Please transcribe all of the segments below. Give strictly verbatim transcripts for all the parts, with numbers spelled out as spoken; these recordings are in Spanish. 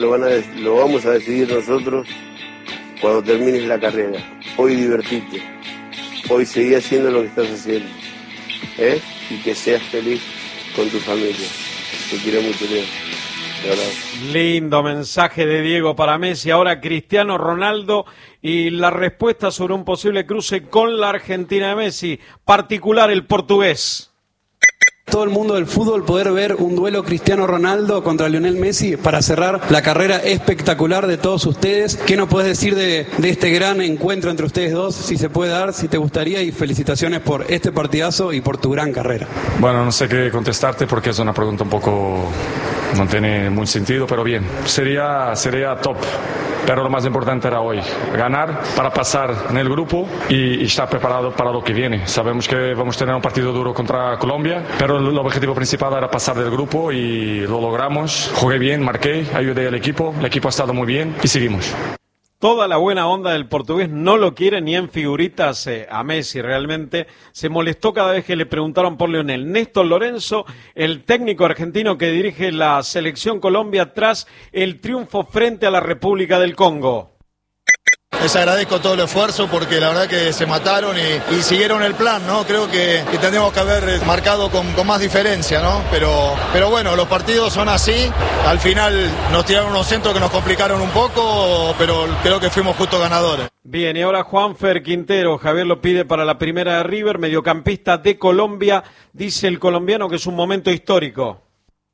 Lo, van a, lo vamos a decidir nosotros cuando termines la carrera. Hoy divertite, hoy seguí haciendo lo que estás haciendo, ¿eh? Y que seas feliz con tu familia. Te quiero mucho, Diego. Lindo mensaje de Diego para Messi. Ahora Cristiano Ronaldo y la respuesta sobre un posible cruce con la Argentina de Messi, particular el portugués. Todo el mundo del fútbol poder ver un duelo Cristiano Ronaldo contra Lionel Messi para cerrar la carrera espectacular de todos ustedes. ¿Qué nos puedes decir de, de este gran encuentro entre ustedes dos? Si se puede dar, si te gustaría, y felicitaciones por este partidazo y por tu gran carrera. Bueno, no sé qué contestarte porque es una pregunta un poco... no tiene mucho sentido, pero bien, sería, sería top. Pero lo más importante era hoy, ganar para pasar en el grupo y, y estar preparado para lo que viene. Sabemos que vamos a tener un partido duro contra Colombia, pero el, el objetivo principal era pasar del grupo y lo logramos. Jugué bien, marqué, ayudé al equipo, el equipo ha estado muy bien y seguimos. Toda la buena onda del portugués no lo quiere ni en figuritas eh, a Messi, realmente. Se molestó cada vez que le preguntaron por Lionel. Néstor Lorenzo, el técnico argentino que dirige la selección Colombia tras el triunfo frente a la República del Congo. Les agradezco todo el esfuerzo porque la verdad que se mataron y, y siguieron el plan, ¿no? Creo que, que tendríamos que haber marcado con, con más diferencia, ¿no? Pero, pero bueno, los partidos son así. Al final nos tiraron unos centros que nos complicaron un poco, pero creo que fuimos justo ganadores. Bien, y ahora Juanfer Quintero, Javier lo pide para la primera de River, mediocampista de Colombia, dice el colombiano que es un momento histórico.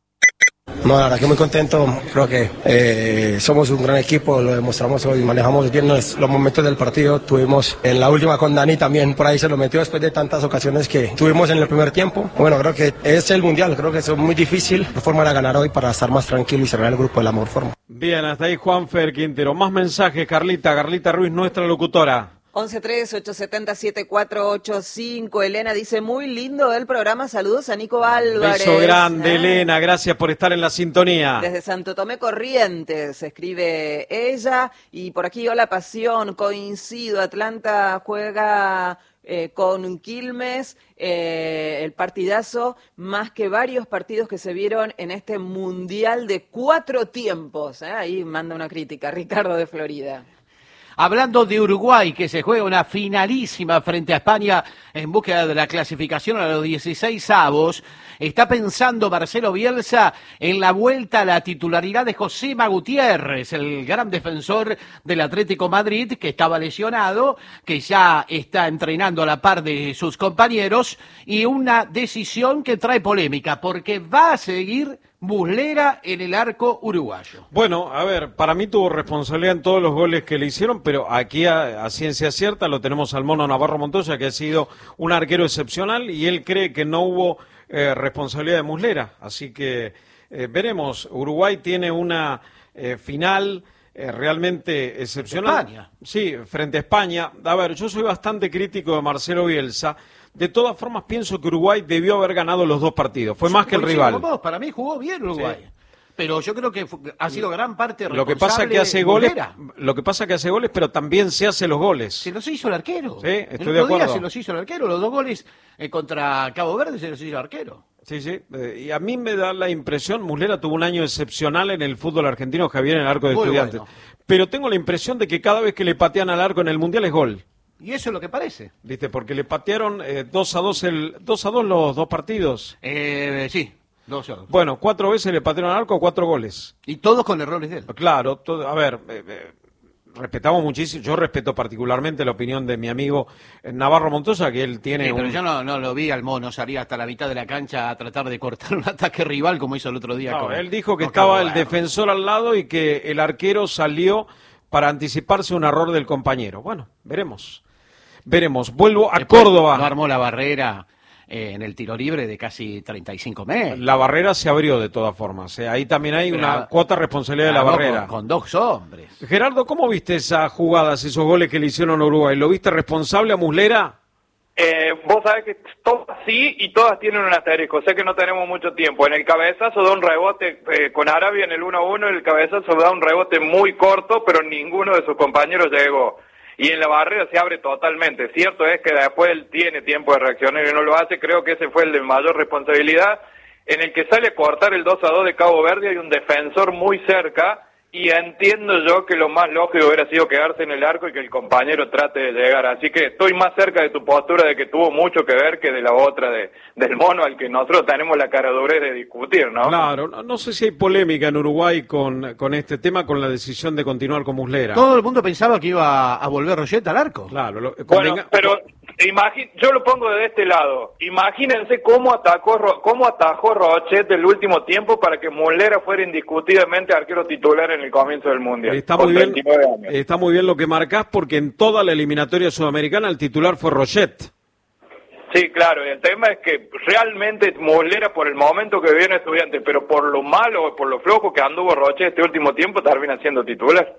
No, la verdad que muy contento, creo que eh, somos un gran equipo, lo demostramos hoy, manejamos bien los, los momentos del partido, tuvimos en la última con Dani también, por ahí se lo metió después de tantas ocasiones que tuvimos en el primer tiempo. Bueno, creo que es el Mundial, creo que es muy difícil, la forma de ganar hoy para estar más tranquilo y cerrar el grupo de la mejor forma. Bien, hasta ahí Juanfer Quintero. Más mensajes, Carlita, Carlita Ruiz, nuestra locutora. once tres, ocho siete cero, siete cuatro ocho cinco. Elena dice, muy lindo el programa, saludos a Nico Álvarez. Beso grande, ¿eh? Elena, gracias por estar en la sintonía. Desde Santo Tomé Corrientes, escribe ella, y por aquí, hola Pasión, coincido, Atlanta juega eh, con Quilmes, eh, el partidazo, más que varios partidos que se vieron en este Mundial de cuatro tiempos, ¿eh? Ahí manda una crítica, Ricardo de Florida. Hablando de Uruguay, que se juega una finalísima frente a España en búsqueda de la clasificación a los dieciséis avos, está pensando Marcelo Bielsa en la vuelta a la titularidad de Josema Gutiérrez, el gran defensor del Atlético Madrid, que estaba lesionado, que ya está entrenando a la par de sus compañeros, y una decisión que trae polémica, porque va a seguir Muslera en el arco uruguayo. Bueno, a ver, para mí tuvo responsabilidad en todos los goles que le hicieron, pero aquí a, a ciencia cierta lo tenemos al Mono Navarro Montoya, que ha sido un arquero excepcional, y él cree que no hubo eh, responsabilidad de Muslera. Así que eh, veremos. Uruguay tiene una eh, final eh, realmente excepcional. España. Sí, frente a España. A ver, yo soy bastante crítico de Marcelo Bielsa. De todas formas, pienso que Uruguay debió haber ganado los dos partidos. Fue más que el rival. Vos, para mí jugó bien Uruguay. Sí. Pero yo creo que ha sido gran parte responsable. Lo que pasa que hace goles, lo que pasa que hace goles, pero también se hace los goles. Se los hizo el arquero. Sí, estoy el de acuerdo. Día se los hizo el arquero. Los dos goles eh, contra Cabo Verde se los hizo el arquero. Sí, sí. Eh, y a mí me da la impresión, Muslera tuvo un año excepcional en el fútbol argentino, Javier, en el arco de Muy Estudiantes. Bueno. Pero tengo la impresión de que cada vez que le patean al arco en el Mundial es gol. Y eso es lo que parece. ¿Viste? Porque le patearon eh, dos a dos el dos a dos los dos partidos. Eh, sí, dos a dos. Bueno, cuatro veces le patearon al arco, cuatro goles. Y todos con errores de él. Claro, todo, a ver, eh, eh, respetamos muchísimo, yo respeto particularmente la opinión de mi amigo Navarro Montoya, que él tiene sí, pero un... yo no, no lo vi al Mono salir hasta la mitad de la cancha a tratar de cortar un ataque rival como hizo el otro día. No, con, él dijo que con estaba Cabo el Verde. defensor al lado y que el arquero salió para anticiparse un error del compañero. Bueno, veremos. Veremos. Vuelvo a Después, Córdoba. No armó la barrera eh, en el tiro libre de casi treinta y cinco metros. La barrera se abrió de todas formas. Eh. Ahí también hay Pero, una cuota de responsabilidad de la Con, barrera. con dos hombres. Gerardo, ¿cómo viste esas jugadas, esos goles que le hicieron a Uruguay? ¿Lo viste responsable a Muslera? Eh, vos sabés que todas sí y todas tienen un asterisco, sé que no tenemos mucho tiempo. En el cabezazo da un rebote eh, con Arabia en el uno a uno, el cabezazo da un rebote muy corto, pero ninguno de sus compañeros llegó. Y en la barrera se abre totalmente. Cierto es que después él tiene tiempo de reaccionar y no lo hace. Creo que ese fue el de mayor responsabilidad. En el que sale a cortar el dos a dos de Cabo Verde hay un defensor muy cerca y entiendo yo que lo más lógico hubiera sido quedarse en el arco y que el compañero trate de llegar, así que estoy más cerca de tu postura de que tuvo mucho que ver que de la otra de del mono al que nosotros tenemos la caradurez de discutir, ¿no? Claro, no, no sé si hay polémica en Uruguay con, con este tema, con la decisión de continuar con Muslera. Todo el mundo pensaba que iba a volver Rosset al arco. Claro, lo, Bueno, convenga... pero imagi- yo lo pongo de este lado. Imagínense cómo atacó Ro- cómo atajó Rochet el último tiempo para que Muslera fuera indiscutiblemente arquero titular en el comienzo del Mundial. Está con muy bien, veintinueve años. está muy bien lo que marcás, porque en toda la eliminatoria sudamericana el titular fue Rochet. Sí, claro, y el tema es que realmente Muslera por el momento que viene Estudiante, pero por lo malo o por lo flojo que anduvo Rochet este último tiempo, termina siendo titular.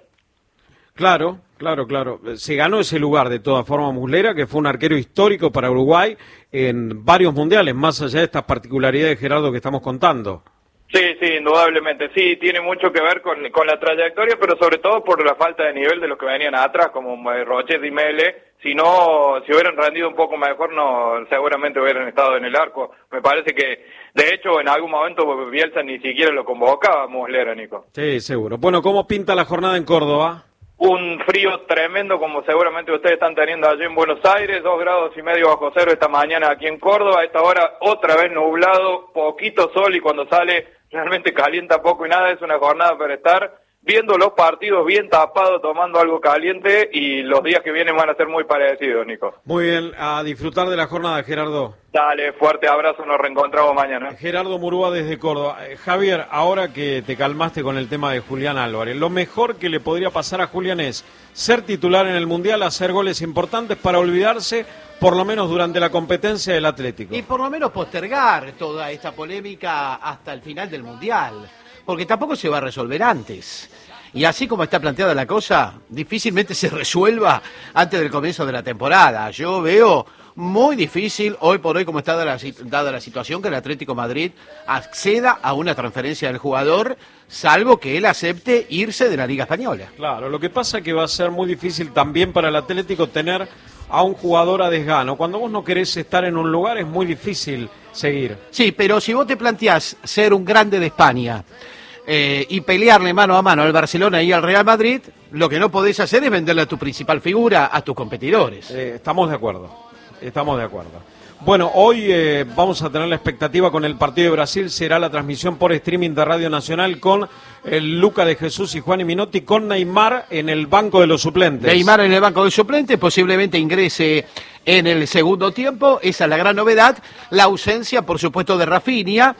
Claro, claro, claro. Se ganó ese lugar de todas formas Muslera, que fue un arquero histórico para Uruguay en varios mundiales, más allá de estas particularidades, Gerardo, que estamos contando. Sí, sí, indudablemente, sí, tiene mucho que ver con, con la trayectoria, pero sobre todo por la falta de nivel de los que venían atrás, como eh, Rochet y Mele. Si no, si hubieran rendido un poco mejor, no, seguramente hubieran estado en el arco. Me parece que, de hecho, en algún momento Bielsa ni siquiera lo convocaba a Muslera, Nico. Sí, seguro. Bueno, ¿cómo pinta la jornada en Córdoba? Un frío tremendo, como seguramente ustedes están teniendo allí en Buenos Aires, dos grados y medio bajo cero esta mañana aquí en Córdoba. A esta hora otra vez nublado, poquito sol, y cuando sale realmente calienta poco y nada. Es una jornada para estar viendo los partidos bien tapados, tomando algo caliente, y los días que vienen van a ser muy parecidos, Nico. Muy bien, a disfrutar de la jornada, Gerardo. Dale, fuerte abrazo, nos reencontramos mañana. Gerardo Murúa desde Córdoba. Eh, Javier, ahora que te calmaste con el tema de Julián Álvarez, lo mejor que le podría pasar a Julián es ser titular en el Mundial, hacer goles importantes para olvidarse, por lo menos durante la competencia del Atlético. Y por lo menos postergar toda esta polémica hasta el final del Mundial, porque tampoco se va a resolver antes. Y así como está planteada la cosa, difícilmente se resuelva antes del comienzo de la temporada. Yo veo muy difícil, hoy por hoy, como está dada la, dada la situación, que el Atlético Madrid acceda a una transferencia del jugador, salvo que él acepte irse de la Liga Española. Claro, lo que pasa es que va a ser muy difícil también para el Atlético tener a un jugador a desgano. Cuando vos no querés estar en un lugar es muy difícil seguir. Sí, pero si vos te planteás ser un grande de España eh, y pelearle mano a mano al Barcelona y al Real Madrid, lo que no podés hacer es venderle a tu principal figura, a tus competidores. Eh, estamos de acuerdo, estamos de acuerdo. Bueno, hoy eh, vamos a tener la expectativa con el partido de Brasil. Será la transmisión por streaming de Radio Nacional con el Luca de Jesús y Juan y Minotti, con Neymar en el banco de los suplentes. Neymar en el banco de suplentes, posiblemente ingrese en el segundo tiempo. Esa es la gran novedad. La ausencia, por supuesto, de Rafinha,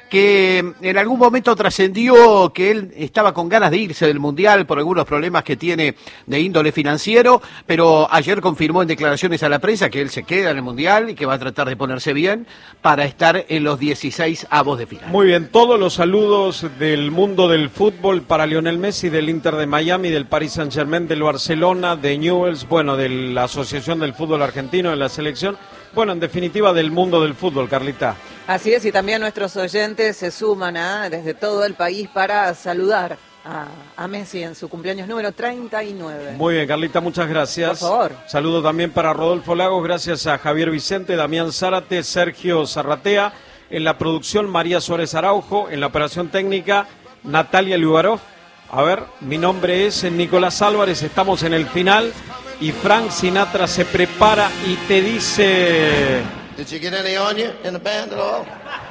que en algún momento trascendió que él estaba con ganas de irse del Mundial por algunos problemas que tiene de índole financiero, pero ayer confirmó en declaraciones a la prensa que él se queda en el Mundial y que va a tratar de ponerse bien para estar en los dieciséis avos de final. Muy bien, todos los saludos del mundo del fútbol para Lionel Messi, del Inter de Miami, del Paris Saint-Germain, del Barcelona, de Newell's, bueno, de la Asociación del Fútbol Argentino, de la selección, bueno, en definitiva del mundo del fútbol, Carlita. Así es, y también nuestros oyentes se suman ¿eh? desde todo el país para saludar a, a Messi en su cumpleaños número treinta y nueve. Muy bien, Carlita, muchas gracias. Por favor. Saludo también para Rodolfo Lagos, gracias a Javier Vicente, Damián Zárate, Sergio Zarratea, en la producción María Suárez Araujo, en la operación técnica Natalia Lugarov. A ver, mi nombre es Nicolás Álvarez, estamos en el final y Frank Sinatra se prepara y te dice... Did you get any on you in the band at all?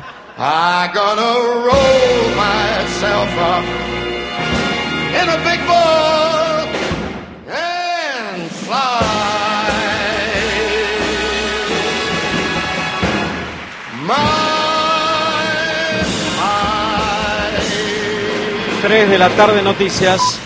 I'm gonna roll myself up in a big ball and fly. My, my. tres de la tarde, noticias.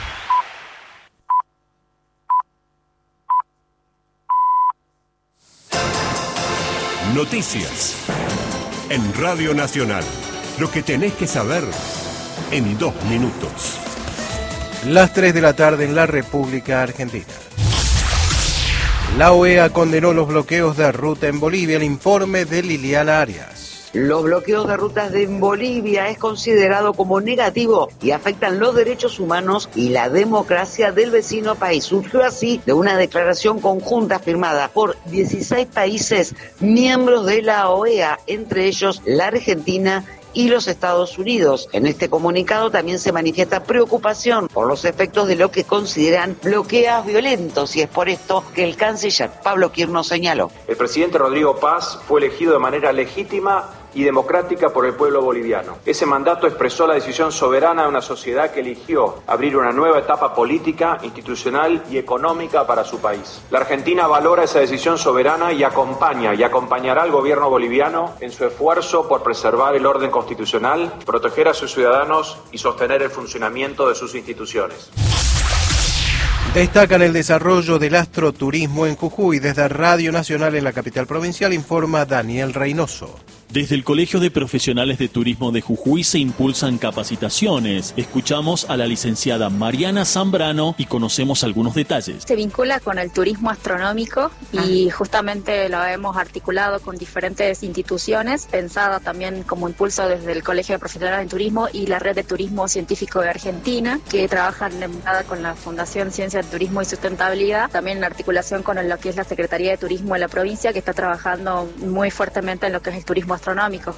Noticias en Radio Nacional. Lo que tenés que saber en dos minutos. Las tres de la tarde en la República Argentina. La O E A condenó los bloqueos de ruta en Bolivia. El informe de Liliana Arias. Los bloqueos de rutas de Bolivia es considerado como negativo y afectan los derechos humanos y la democracia del vecino país. Surgió así de una declaración conjunta firmada por dieciséis países miembros de la O E A, entre ellos la Argentina y los Estados Unidos. En este comunicado también se manifiesta preocupación por los efectos de lo que consideran bloqueos violentos, y es por esto que el canciller Pablo Quirno señaló. El presidente Rodrigo Paz fue elegido de manera legítima y democrática por el pueblo boliviano. Ese mandato expresó la decisión soberana de una sociedad que eligió abrir una nueva etapa política, institucional y económica para su país. La Argentina valora esa decisión soberana y acompaña y acompañará al gobierno boliviano en su esfuerzo por preservar el orden constitucional, proteger a sus ciudadanos y sostener el funcionamiento de sus instituciones. Destacan el desarrollo del astroturismo en Jujuy. Desde Radio Nacional en la capital provincial informa Daniel Reynoso. Desde el Colegio de Profesionales de Turismo de Jujuy se impulsan capacitaciones. Escuchamos a la licenciada Mariana Zambrano y conocemos algunos detalles. Se vincula con el turismo astronómico y justamente lo hemos articulado con diferentes instituciones, pensada también como impulso desde el Colegio de Profesionales de Turismo y la Red de Turismo Científico de Argentina, que trabajan con la Fundación Ciencia, Turismo y Sustentabilidad, también en articulación con lo que es la Secretaría de Turismo de la provincia, que está trabajando muy fuertemente en lo que es el turismo astronómico.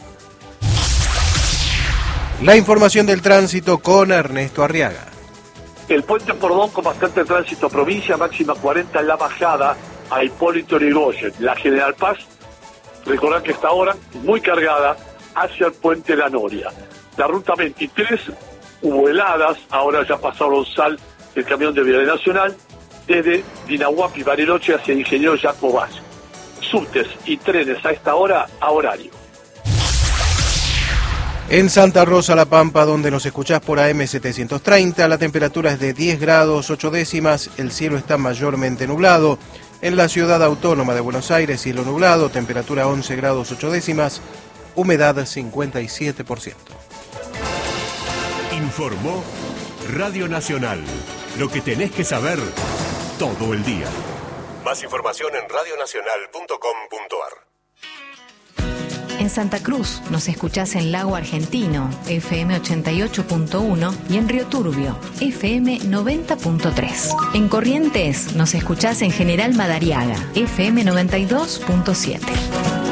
La información del tránsito con Ernesto Arriaga. El puente Pordón con bastante tránsito, provincia máxima cuarenta en la bajada a Hipólito Yrigoyen. La General Paz, recordad que está ahora muy cargada hacia el puente La Noria. La ruta veintitrés hubo heladas, ahora ya pasaron sal el camión de Vialidad Nacional desde Dinahuapi, Bariloche hacia Ingeniero Jaco Vaz. Subtes y trenes a esta hora a horario. En Santa Rosa, La Pampa, donde nos escuchás por A M setecientos treinta, la temperatura es de diez grados ocho décimas, el cielo está mayormente nublado. En la ciudad autónoma de Buenos Aires, cielo nublado, temperatura once grados ocho décimas, humedad cincuenta y siete por ciento. Informó Radio Nacional, lo que tenés que saber todo el día. Más información en radio nacional punto com punto ar. En Santa Cruz nos escuchás en Lago Argentino, F M ochenta y ocho punto uno, y en Río Turbio, F M noventa punto tres. En Corrientes nos escuchás en General Madariaga, F M noventa y dos punto siete.